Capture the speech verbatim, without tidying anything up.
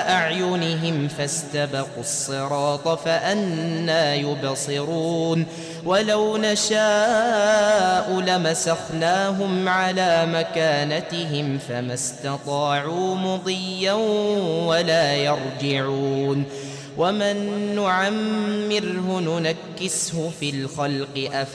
أعينهم فاستبقوا الصراط فأنى يبصرون ولو نشاء لمسخناهم على مكانتهم فما استطاعوا مضيا ولا يرجعون ومن نعمره ننكسه في الخلق أفلا